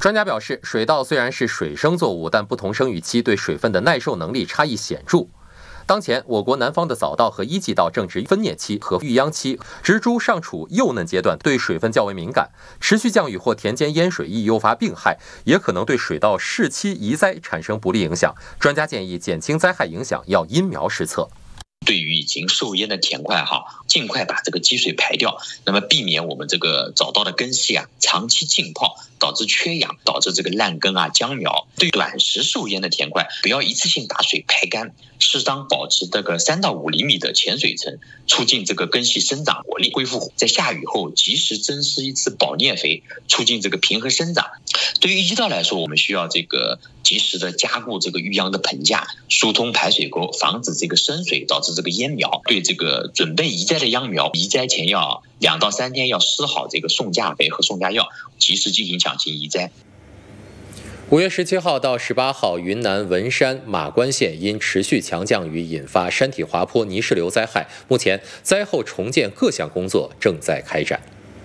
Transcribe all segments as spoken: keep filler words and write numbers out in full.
专家表示，水稻虽然是水生作物，但不同生育期对水分的耐受能力差异显著。当前，我国南方的早稻和一季稻正值分蘖期和育秧期，植株尚处幼嫩阶段，对水分较为敏感。持续降雨或田间淹水易诱发病害，也可能对水稻适期移栽产生不利影响。专家建议，减轻灾害影响要因苗施策。 对于已经受淹的田块哈，尽快把这个积水排掉，那么避免我们这个早稻的根系啊长期浸泡，导致缺氧，导致这个烂根啊僵苗。对短时受淹的田块，不要一次性把水排干，适当保持这个三到五厘米的浅水层，促进这个根系生长活力恢复。在下雨后及时增施一次保啮肥，促进这个平衡生长。对于一季稻来说，我们需要这个及时的加固这个育秧的棚架，疏通排水沟，防止这个深水导致这个淹苗。对这个准备移栽的秧苗，移栽前要两到三天要施好这个送架肥和送架药，及时进行抢情移栽。 五月十七号到十八号，云南文山马关县因持续强降雨引发山体滑坡泥石流灾害，目前灾后重建各项工作正在开展。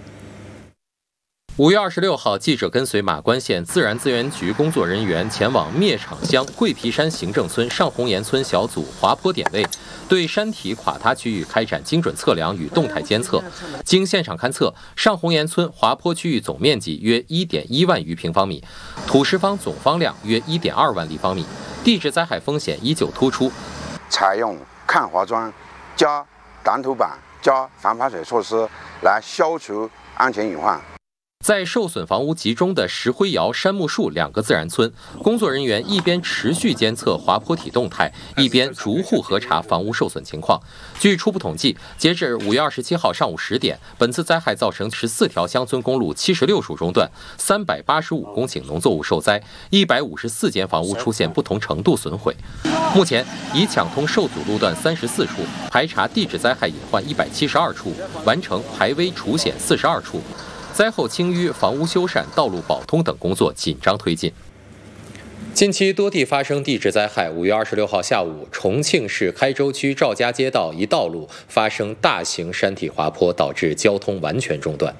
五月二十六号，记者跟随马关县自然资源局工作人员前往灭场乡桂皮山行政村上红岩村小组滑坡点位，对山体垮塌区域开展精准测量与动态监测。经现场勘测，上红岩村滑坡区域总面积约 一点一万余平方米，土石方总方量约 一点二万立方米，地质灾害风险依旧突出。 采用抗滑桩加挡土板加防排水措施来消除安全隐患。 在受损房屋集中的石灰窑、杉木树两个自然村，工作人员一边持续监测滑坡体动态，一边逐户核查房屋受损情况。据初步统计，截至五月二十七号上午十点，本次灾害造成十四条乡村公路七十六处中断，三百八十五公顷农作物受灾，一百五十四间房屋出现不同程度损毁。目前已抢通受阻路段三十四处，排查地质灾害隐患一百七十二处，完成排危除险四十二处。灾后清淤、房屋修缮、道路保通等工作紧张推进。近期多地发生地质灾害。五月二十六号下午，重庆市开州区赵家街道一道路发生大型山体滑坡，导致交通完全中断。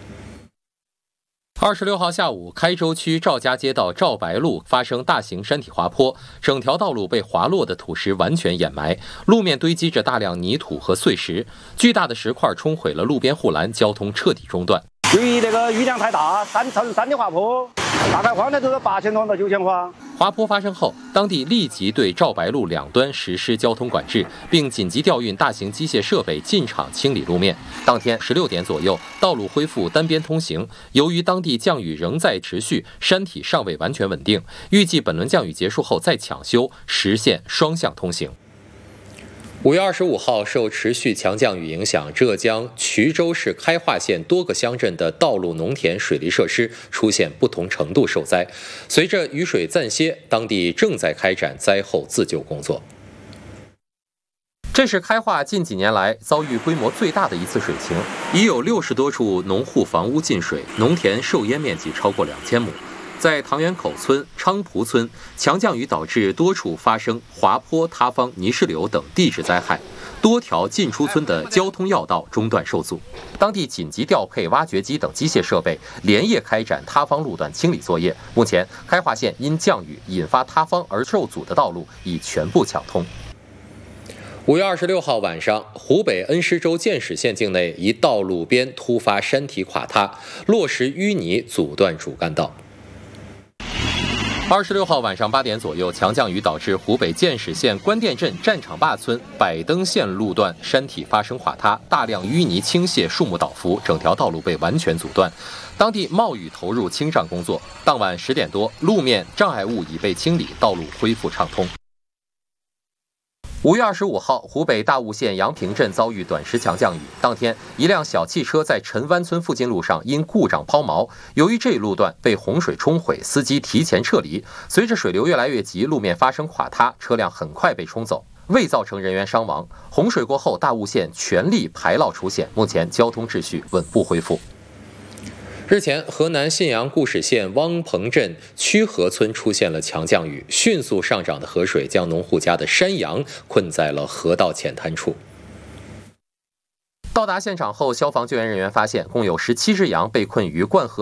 二十六号下午，开州区赵家街道赵白路发生大型山体滑坡，整条道路被滑落的土石完全掩埋，路面堆积着大量泥土和碎石，巨大的石块冲毁了路边护栏，交通彻底中断。 由于这个雨量太大，山造成山体滑坡，大概花了都是八千多到九千花。 滑坡发生后，当地立即对赵白路两端实施交通管制，并紧急调运大型机械设备进场清理路面。当天十六点左右，道路恢复单边通行。由于当地降雨仍在持续，山体尚未完全稳定，预计本轮降雨结束后再抢修，实现双向通行。五月二十五号，受持续强降雨影响，浙江衢州市开化县多个乡镇的道路、农田、水利设施出现不同程度受灾。随着雨水暂歇，当地正在开展灾后自救工作。这是开化近几年来遭遇规模最大的一次水情，已有六十多处农户房屋进水，农田受淹面积超过两千亩。在唐园口村、昌蒲村，强降雨导致多处发生滑坡、塌方、泥石流等地质灾害，多条进出村的交通要道中断受阻。当地紧急调配挖掘机等机械设备，连夜开展塌方路段清理作业。目前，开化县因降雨引发塌方而受阻的道路已全部抢通。五月二十六号晚上，湖北恩施州建始县境内一道路边突发山体垮塌，落石淤泥阻断主干道。二十六号晚上八点左右，强降雨导致湖北建始县关店镇战场坝村百灯线路段山体发生垮塌，大量淤泥倾泻，树木倒伏，整条道路被完全阻断。当地冒雨投入清障工作。当晚十点多，路面障碍物已被清理，道路恢复畅通。五月二十五号，湖北大悟县阳平镇遭遇短时强降雨。当天，一辆小汽车在陈湾村附近路上因故障抛锚，由于这一路段被洪水冲毁，司机提前撤离。随着水流越来越急，路面发生垮塌，车辆很快被冲走，未造成人员伤亡。洪水过后，大悟县全力排涝除险，目前交通秩序稳步恢复。日前，河南信阳固始县汪棚镇曲河村出现了强降雨，迅速上涨的河水将农户家的山羊困在了河道浅滩处。到达现场后，消防救援人员发现，共有十七只羊被困于灌河